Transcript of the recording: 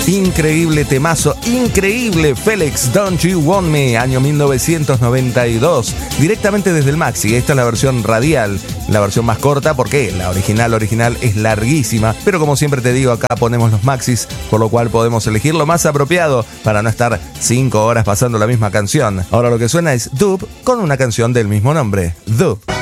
Increíble temazo, increíble Félix, Don't You Want Me, año 1992, directamente desde el Maxi. Esta es la versión radial, la versión más corta, porque la original es larguísima, pero como siempre te digo, acá ponemos los Maxis, por lo cual podemos elegir lo más apropiado para no estar 5 horas pasando la misma canción. Ahora lo que suena es Dub con una canción del mismo nombre, Dub.